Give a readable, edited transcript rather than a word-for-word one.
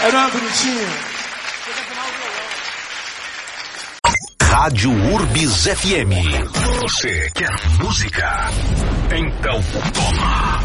Era uma bonitinha. Rádio Urbis FM. Você quer música? Então toma.